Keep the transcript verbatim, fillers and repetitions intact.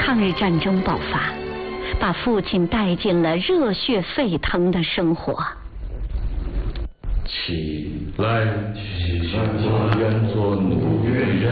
抗日战争爆发，把父亲带进了热血沸腾的生活。 起来，起来，我愿做奴隶。